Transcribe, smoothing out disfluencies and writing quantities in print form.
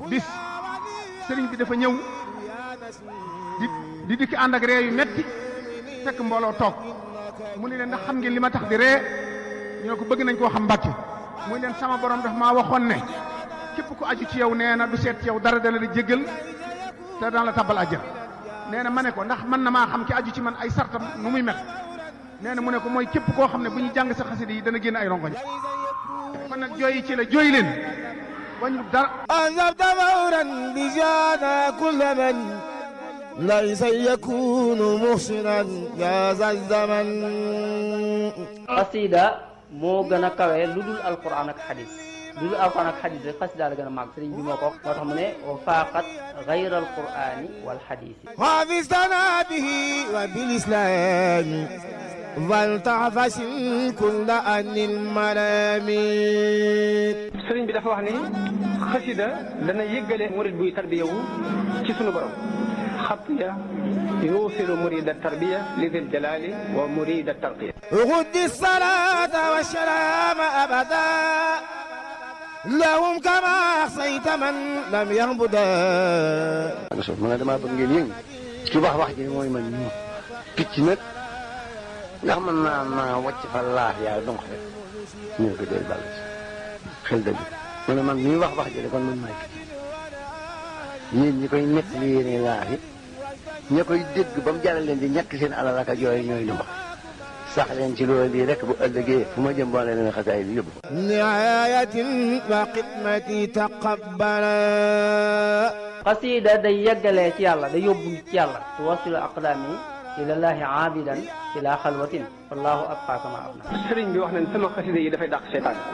bis sëriñ bi dafa ñëw di dikk ànd ak ree yu metti fekk mbooloo toog mu ne leen ndax xam ngeen li ma tax di ree ñu ne ko bëgg nañ koo xam Mbàkke muy leen sama borom daf maa waxoon ne képp ku aju ci yow nee na du seet ci yow dara dana la jéggal te dana la tabbal àjjana nee na ma ne ko ndax mën na maa xam ki aju ci man ay sartam nu muy mel nee na mu ne ko mooy képp koo xam ne bu ñu jàng sa xasida yi dana génn ay rongoñ kon nag jooyi ci la jooy leen wañu dara أنذبت فورا بجانا كل من ليس يكون محسنا يا ذا الزمن xasida moo gën a kawe lu dul alquran ak xadis lu dul alquran ak xadis rek xasida la gën a màgg sëriñ bi moo ko wax moo tax mu ne wa faaqat gayra alqurani wal xadisi حافظتنا به وبالإسلام فلتعفس كل أن الملامين sëriñ bi dafa wax ni xasida dana yëggale murid buy tarbiyawu ci sunu borom xatiya yuusilu murida tarbiya li dil jalali wa murida tarqiya غد الصلاة والسلام أبدا لهم كما أحصيت من لم يهبدا man damaa bëgg ngeen yëngu ci wax ji mooy man ñu picc nag ndax man naa wàcc fa laax yaa donc rek ñu ko dee bàll xel dëgg mu ne man mii wax ji de kon man maay picc yéen ñi koy nekk li yéene laax yi ña koy dégg ba mu jaral leen di ñàkk seen alal ak yooyu ñooy lu mbax sax leen ci loolu lii rek bu ëllëgee fu ma jëm boole leen xasaay bi yóbbu نعاية وخدمتي تقبلا xasida day yeggalee ci yàlla day yóbbu ci yàlla tuwasilu aqdaami ilallahi aabidan ila xalwatin wallahu abqa kama abna sëriñ bi wax nañ sama xasida yi dafay dàq seytaan